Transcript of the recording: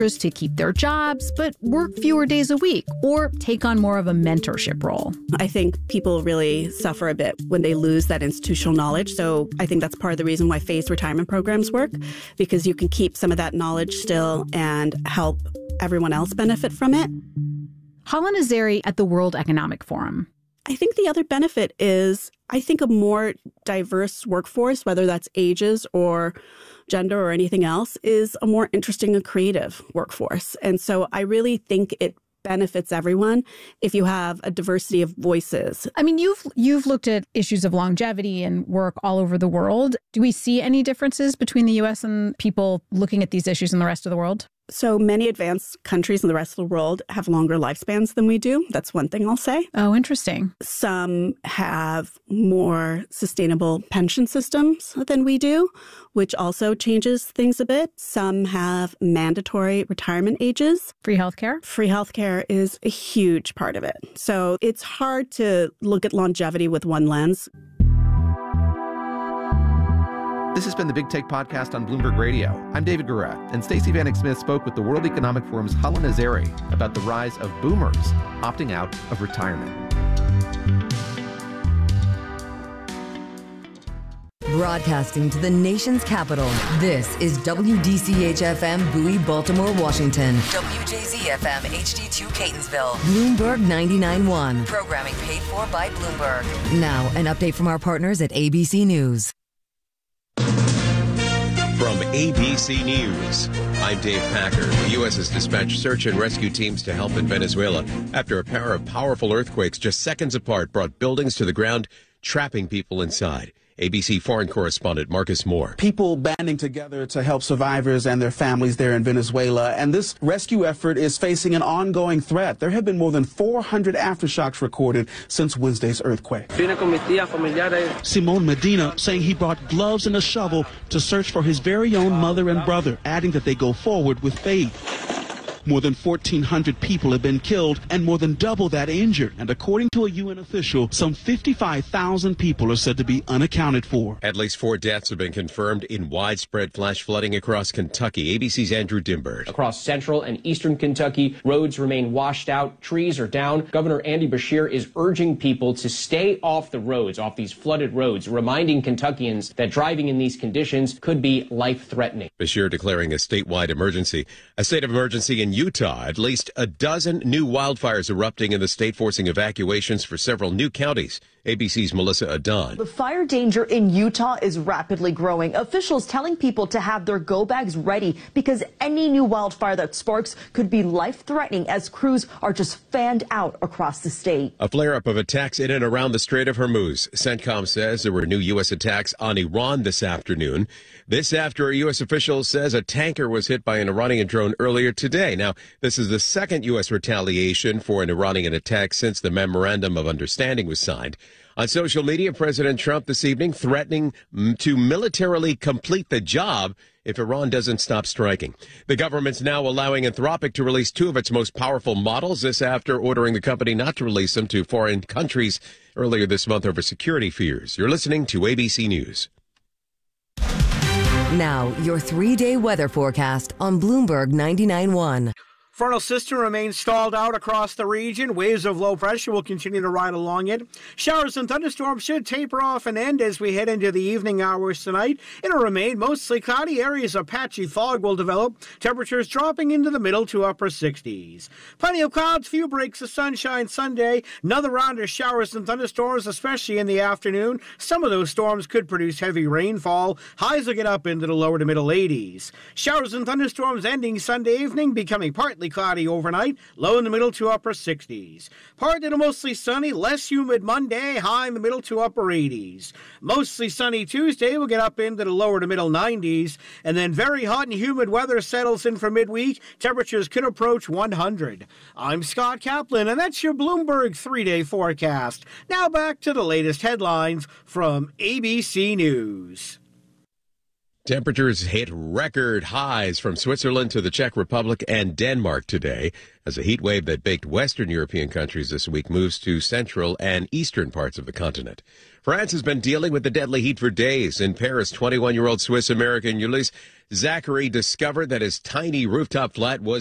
to keep their jobs, but work fewer days a week or take on more of a mentorship role. I think people really suffer a bit when they lose that institutional knowledge. So I think that's part of the reason why phased retirement programs work, because you can keep some of that knowledge still and help everyone else benefit from it. Hala Nazary at the World Economic Forum. I think the other benefit is, I think, a more diverse workforce, whether that's ages or gender or anything else, is a more interesting and creative workforce. And so I really think it benefits everyone if you have a diversity of voices. I mean, you've looked at issues of longevity and work all over the world. Do we see any differences between the U.S. and people looking at these issues in the rest of the world? So many advanced countries in the rest of the world have longer lifespans than we do. That's one thing I'll say. Oh, interesting. Some have more sustainable pension systems than we do, which also changes things a bit. Some have mandatory retirement ages. Free healthcare? Free healthcare is a huge part of it. So it's hard to look at longevity with one lens. This has been the Big Take Podcast on Bloomberg Radio. I'm David Gura, and Stacey Vanek Smith spoke with the World Economic Forum's Hala Nazary about the rise of boomers opting out of retirement. Broadcasting to the nation's capital, this is WDCH-FM Bowie, Baltimore, Washington. WJZ-FM HD2 Catonsville. Bloomberg 99.1. Programming paid for by Bloomberg. Now, an update from our partners at ABC News. From ABC News, I'm Dave Packer. The U.S. has dispatched search and rescue teams to help in Venezuela after a pair of powerful earthquakes just seconds apart brought buildings to the ground, trapping people inside. ABC foreign correspondent Marcus Moore. People banding together to help survivors and their families there in Venezuela. And this rescue effort is facing an ongoing threat. There have been more than 400 aftershocks recorded since Wednesday's earthquake. Simon Medina saying he brought gloves and a shovel to search for his very own mother and brother, adding that they go forward with faith. More than 1,400 people have been killed and more than double that injured. And according to a UN official, some 55,000 people are said to be unaccounted for. At least 4 deaths have been confirmed in widespread flash flooding across Kentucky. ABC's Andrew Dimbert. Across central and eastern Kentucky, roads remain washed out, trees are down. Governor Andy Beshear is urging people to stay off the roads, off these flooded roads, reminding Kentuckians that driving in these conditions could be life-threatening. Beshear declaring a statewide emergency. A state of emergency in Utah. At least a dozen new wildfires erupting in the state, forcing evacuations for several new counties. ABC's Melissa Adon. The fire danger in Utah is rapidly growing. Officials telling people to have their go bags ready because any new wildfire that sparks could be life-threatening as crews are just fanned out across the state. A flare-up of attacks in and around the Strait of Hormuz. CENTCOM says there were new U.S. attacks on Iran this afternoon. This after a U.S. official says a tanker was hit by an Iranian drone earlier today. Now, this is the second U.S. retaliation for an Iranian attack since the Memorandum of Understanding was signed. On social media, President Trump this evening threatening to militarily complete the job if Iran doesn't stop striking. The government's now allowing Anthropic to release 2 of its most powerful models, this after ordering the company not to release them to foreign countries earlier this month over security fears. You're listening to ABC News. Now, your 3-day weather forecast on Bloomberg 99.1. Frontal system remains stalled out across the region. Waves of low pressure will continue to ride along it. Showers and thunderstorms should taper off and end as we head into the evening hours tonight. It'll remain mostly cloudy. Areas of patchy fog will develop. Temperatures dropping into the middle to upper 60s. Plenty of clouds, few breaks of sunshine Sunday. Another round of showers and thunderstorms, especially in the afternoon. Some of those storms could produce heavy rainfall. Highs will get up into the lower to middle 80s. Showers and thunderstorms ending Sunday evening, becoming partly cloudy overnight, low in the middle to upper 60s. Partly to mostly sunny, less humid Monday, high in the middle to upper 80s. Mostly sunny Tuesday will get up into the lower to middle 90s, and then very hot and humid weather settles in for midweek. Temperatures could approach 100. I'm Scott Kaplan, and that's your Bloomberg 3-day forecast. Now back to the latest headlines from ABC News. Temperatures hit record highs from Switzerland to the Czech Republic and Denmark today as a heat wave that baked Western European countries this week moves to central and eastern parts of the continent. France has been dealing with the deadly heat for days. In Paris, 21-year-old Swiss-American Ulysse Zachary discovered that his tiny rooftop flat was